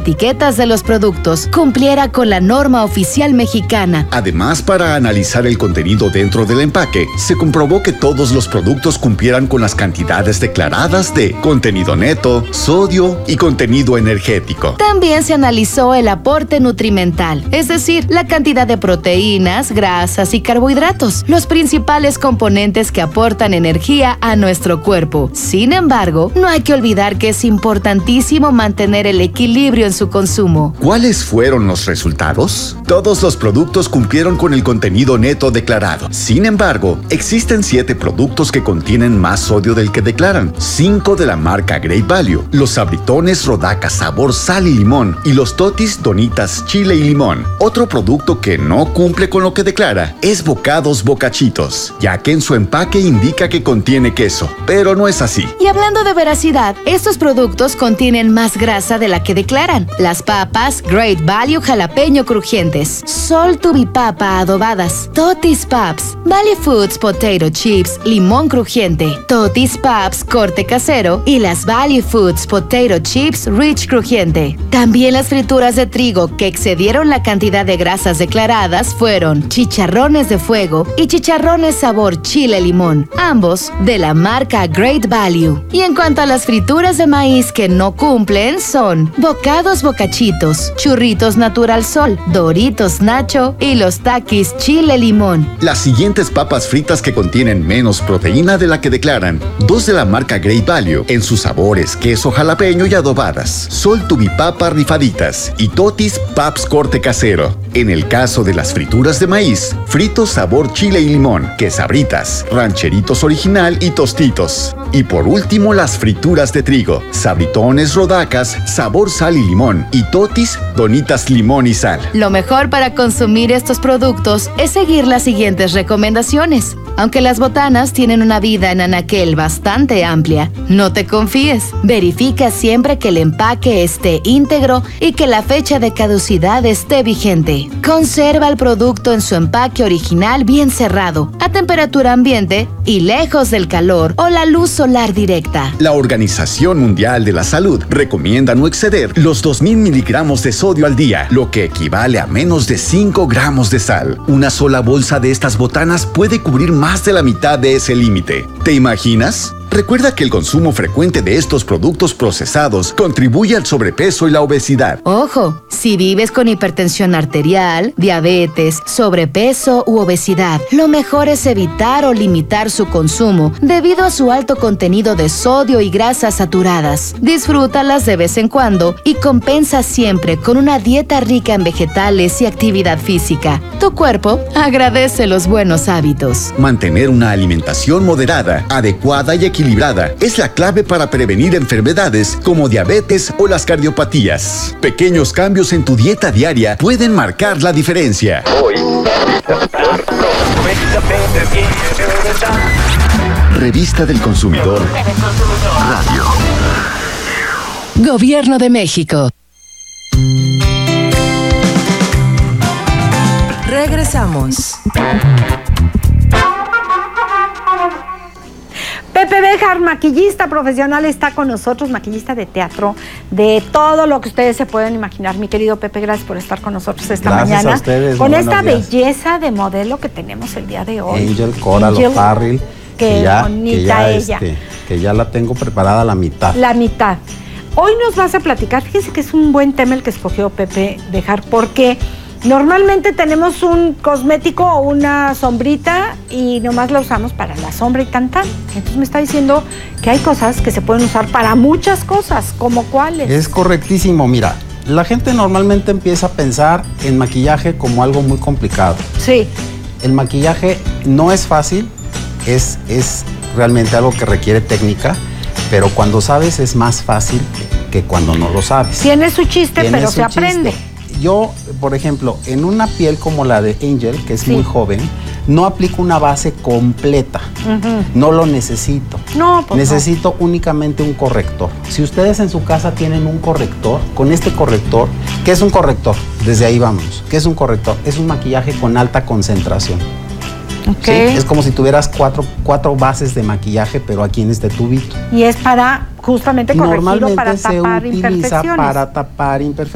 etiquetas de los productos cumpliera con la norma oficial mexicana. Además, para analizar el contenido dentro del empaque, se comprobó que todos los productos cumplieran con las cantidades declaradas de contenido neto, sodio y contenido energético. También se analizó el aporte nutrimental, es decir, la cantidad de proteínas, grasas y carbohidratos, los principales componentes que aportan energía a nuestro cuerpo. Sin embargo, no hay que olvidar que es importantísimo mantener el equilibrio en su consumo. ¿Cuáles fueron los resultados? Todos los productos cumplieron con el contenido neto declarado. Sin embargo, existen 7 productos que contienen más sodio del que declaran. 5 de la marca Great Value, los Sabritones Rodacas sabor sal y limón y los Totis Donitas chile y limón. Otro producto que no cumple con lo que declara es Bocados Bocachitos, ya que en su empaque indica que contiene queso, pero no es así. Y hablando de veracidad, estos productos contienen más grasa de la que declaran. Las papas Great Value jalapeño crujientes, Sol Tubipapa adobadas, Totis Paps, Valley Foods Potato Chips limón crujiente, Totis Paps corte casero y las Valley Foods Potato Chips Rich crujiente. También las frituras de trigo que excedieron la cantidad de grasas declaradas fueron chicharrones de fuego y chicharrones sabor chile limón, ambos de la marca Great Value. Y en cuanto a las frituras de maíz que no cumplen son Bocados Bocachitos, Churritos Natural Sol, Doritos Nacho y los Takis chile limón. Las siguientes papas fritas que contienen menos proteína de la que declaran: 2 de la marca Great Value en sus sabores queso jalapeño y adobadas, Sol Tubipapa rifaditas y Totis Paps corte casero. En el caso de las frituras de maíz, fritos sabor chile y limón, quesabritas, rancheritos original y tostitos. Y por último, las frituras de trigo, Sabritones Rodacas sabor sal y limón y Totis Donitas limón y sal. Lo mejor para consumir estos productos es seguir las siguientes recomendaciones. Aunque las botanas tienen una vida en anaquel bastante amplia, no te confíes. Verifica siempre que el empaque esté íntegro y que la fecha de caducidad esté vigente. Conserva el producto en su empaque original bien cerrado, a temperatura ambiente y lejos del calor o la luz solar directa. La Organización Mundial de la Salud recomienda no exceder los 2000 miligramos de sodio al día, lo que equivale a menos de 5 gramos de sal. Una sola bolsa de estas botanas puede cubrir más de la mitad de ese límite. ¿Te imaginas? Recuerda que el consumo frecuente de estos productos procesados contribuye al sobrepeso y la obesidad. Ojo, si vives con hipertensión arterial, diabetes, sobrepeso u obesidad, lo mejor es evitar o limitar su consumo debido a su alto contenido de sodio y grasas saturadas. Disfrútalas de vez en cuando y compensa siempre con una dieta rica en vegetales y actividad física. Tu cuerpo agradece los buenos hábitos. Mantener una alimentación moderada, adecuada y equilibrada es la clave para prevenir enfermedades como diabetes o las cardiopatías. Pequeños cambios en tu dieta diaria pueden marcar la diferencia. Revista del Consumidor Radio. Gobierno de México. Regresamos. Pepe Béjar, maquillista profesional, está con nosotros, maquillista de teatro, de todo lo que ustedes se pueden imaginar. Mi querido Pepe, gracias por estar con nosotros esta mañana. A ustedes, con esta belleza de modelo que tenemos el día de hoy. Angel Coral O'Farrill, Qué bonita ella. Que ya la tengo preparada a la mitad. La mitad. Hoy nos vas a platicar, fíjense que es un buen tema el que escogió Pepe Béjar, porque normalmente tenemos un cosmético o una sombrita y nomás la usamos para la sombra y tan. Entonces me está diciendo que hay cosas que se pueden usar para muchas cosas, ¿como cuáles? Es correctísimo, mira, la gente normalmente empieza a pensar en maquillaje como algo muy complicado. Sí. El maquillaje no es fácil, es realmente algo que requiere técnica, pero cuando sabes es más fácil que cuando no lo sabes. Tiene su chiste, pero se aprende. Yo, por ejemplo, en una piel como la de Angel, que es muy joven, no aplico una base completa. No lo necesito. No, pues necesito únicamente un corrector. Si ustedes en su casa tienen un corrector, con este corrector, ¿qué es un corrector? Desde ahí vamos. ¿Qué es un corrector? Es un maquillaje con alta concentración. Okay. ¿Sí? Es como si tuvieras cuatro bases de maquillaje, pero aquí en este tubito. Y es para, justamente corregido, para tapar imperfecciones. Para tapar imperfecciones.